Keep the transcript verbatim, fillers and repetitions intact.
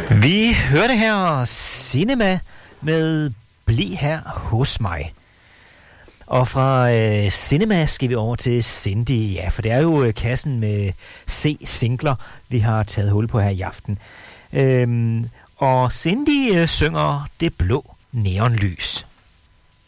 Vi hørte her Cinema med Bliv her hos mig. Og fra øh, Cinema skal vi over til Cindy, ja, for det er jo øh, kassen med C-singler, vi har taget hul på her i aften. Øhm, og Cindy øh, synger Det blå neonlys.